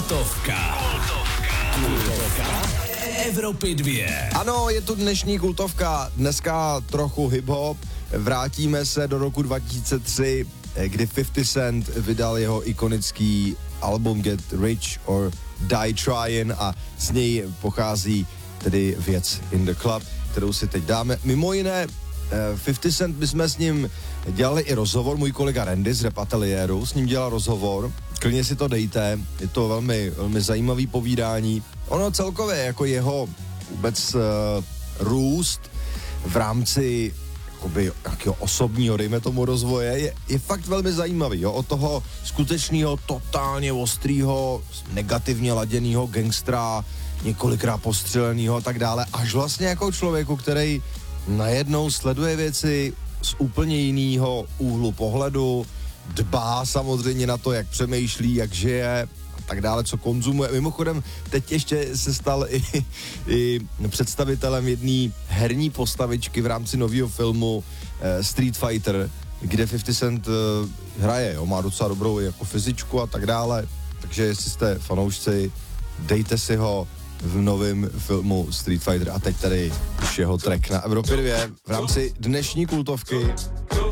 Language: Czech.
Kultovka Evropy 2. Ano, je tu dnešní kultovka, dneska trochu hip-hop. Vrátíme se do roku 2003, kdy 50 Cent vydal jeho ikonický album Get Rich or Die Tryin' a z něj pochází tedy věc In The Club, kterou si teď dáme. Mimo jiné, 50 Cent, my jsme s ním dělali i rozhovor, můj kolega Randy z Rap Ateliéru s ním dělal rozhovor, klidně si to dejte, je to velmi, velmi zajímavý povídání. Ono celkově jako jeho vůbec růst v rámci jakoby jakého osobního, dejme tomu, rozvoje je fakt velmi zajímavý, jo? Od toho skutečného, totálně ostrýho, negativně laděného gangstra, několikrát postřeleného a tak dále, až vlastně jako člověku, který najednou sleduje věci z úplně jiného úhlu pohledu, dbá samozřejmě na to, jak přemýšlí, jak žije a tak dále, co konzumuje. Mimochodem, teď ještě se stal i představitelem jedné herní postavičky v rámci nového filmu Street Fighter, kde 50 Cent hraje, jo, má docela dobrou jako fyzičku a tak dále, takže jestli jste fanoušci, dejte si ho v novém filmu Street Fighter a teď tady už jeho track na Evropě 2 v rámci dnešní kultovky.